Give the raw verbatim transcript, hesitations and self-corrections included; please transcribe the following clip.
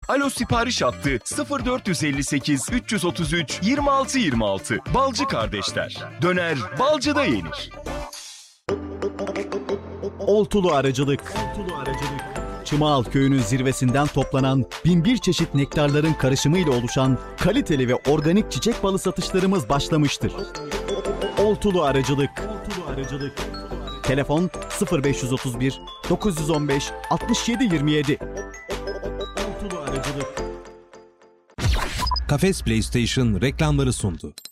Alo sipariş hattı sıfır dört elli sekiz üç otuz üç yirmi altı yirmi altı. Balcı kardeşler. Döner balcıda yenir. Oltulu Aracılık. Oltulu Aracılık. Çımağal Köyü'nün zirvesinden toplanan bin bir çeşit nektarların karışımıyla oluşan kaliteli ve organik çiçek balı satışlarımız başlamıştır. Oltulu Aracılık. Oltulu Aracılık. Telefon sıfır beş otuz bir dokuz on beş altmış yedi yirmi yedi. Oltulu Aracılık. Kafes PlayStation reklamları sundu.